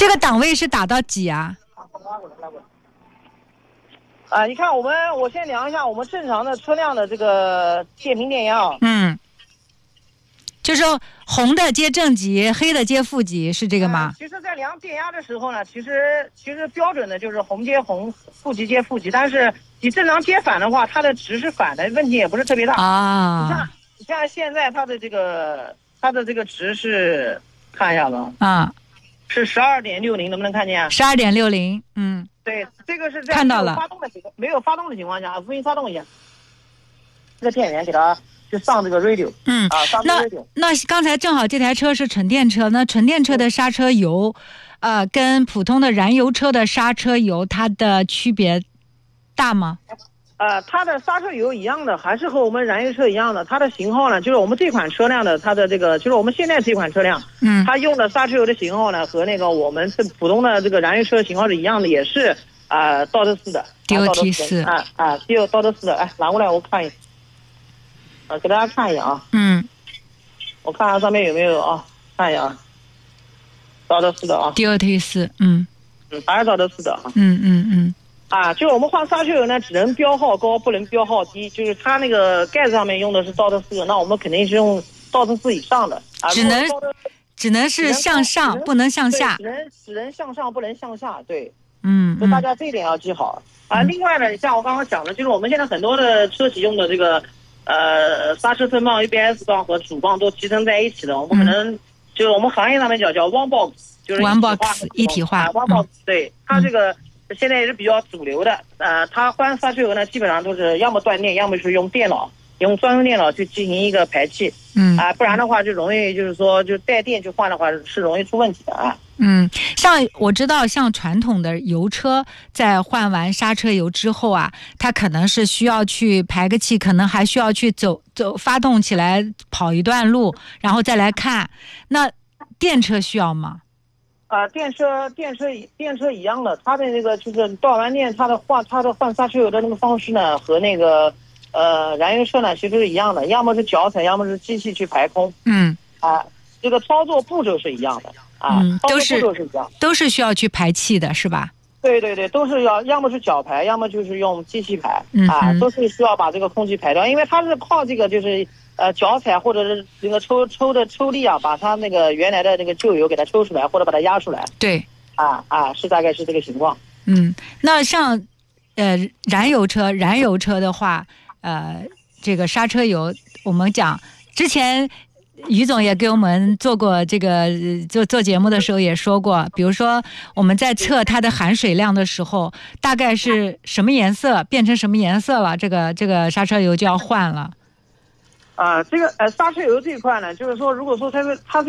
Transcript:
这个档位是打到几啊？ 你看我先量一下我们正常的车辆的这个电平电压啊。 就是红的接正极，黑的接负极，是这个吗？ 其实在量电压的时候呢，其实标准的就是红接红，负极接负极，但是你正常接反的话，它的值是反的，问题也不是特别大啊。 你看现在它的这个值是看一下吧是12.60，能不能看见 ？12.60， 对，这个是在看到了。 没有发动的情况下，重新发动一下，这个电源给它就上这个 radio。上这个 radio。 那刚才正好这台车是纯电车，那纯电车的刹车油，跟普通的燃油车的刹车油，它的区别大吗？ 它的刹车油一样的，还是和我们燃油车一样的。它的型号呢，就是我们这款车辆的它的这个，就是我们现在这款车辆，它用的刹车油的型号呢，和那个我们是普通的这个燃油车的型号是一样的，也是道德4的 DOT4 道德4的。拿过来我看一下，给大家看一眼啊。我看看上面有没有啊，看一下啊，道德4的啊 DOT4， 还是道德4的啊。就是我们换刹车油呢，只能标号高，不能标号低。就是它那个盖子上面用的是道德4，那我们肯定是用道德4以上的只能是向上，不能向下。 只能向上，不能向下。对， 就大家这一点要记好另外呢，像我刚刚讲的，就是我们现在很多的车企用的这个刹车分泵 ABS 泵和主泵都集成在一起的，我们可能就是我们行业上面叫 One Box， 就是 One Box 一体化。 One Box 对，它这个现在也是比较主流的。它换刹车油呢，基本上都是要么断电，要么是用电脑，用专用电脑去进行一个排气。不然的话就容易就是说就带电去换的话是容易出问题的像我知道，像传统的油车在换完刹车油之后它可能是需要去排个气，可能还需要去走发动起来跑一段路，然后再来看。那电车需要吗？ 电车一样的，它的那个就是断完电，它的换刹车油的那个方式呢，和那个燃油车呢其实是一样的，要么是脚踩，要么是机器去排空。这个操作步骤是一样的都是需要去排气的，是吧？ 对对对，都是要么是脚排，要么就是用机器排都是需要把这个空气排掉，因为它是靠这个就是脚踩或者是那个抽力把它那个原来的那个旧油给它抽出来，或者把它压出来。 对， 是大概是这个情况。 那像燃油车的话，这个刹车油，我们讲之前于总也给我们做过这个做节目的时候也说过，比如说我们在测它的含水量的时候，大概是什么颜色变成什么颜色了，这个刹车油就要换了。 这个刹车油这一块呢，就是说如果说它是